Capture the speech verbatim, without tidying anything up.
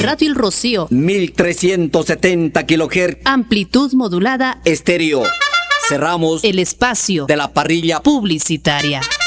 Radio El Rocío, mil trescientos setenta kilohertz, amplitud modulada, estéreo. Cerramos el espacio de la parrilla publicitaria.